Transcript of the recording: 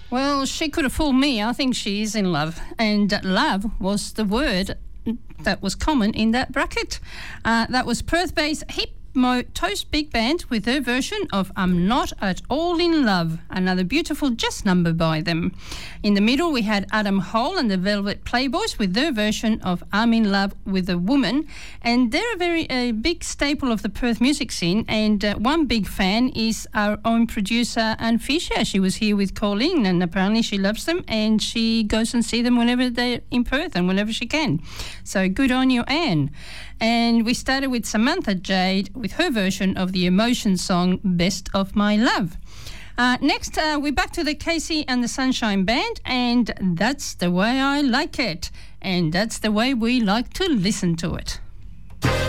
Well, she could have fooled me. I think she is in love. And love was the word that was common in that bracket. That was Perth-based Hypno Toast Big Band with their version of I'm Not At All In Love, another beautiful Just number by them. In the middle, we had Adam Hole and the Velvet Playboys with their version of I'm In Love With A Woman. And they're a big staple of the Perth music scene. And one big fan is our own producer, Anne Fisher. She was here with Colleen, and apparently she loves them, and she goes and see them whenever they're in Perth and whenever she can. So good on you, Anne. And we started with Samantha Jade with her version of the Emotion song, Best of My Love. Next, we're back to the Casey and the Sunshine Band, and That's the Way I Like It. And that's the way we like to listen to it.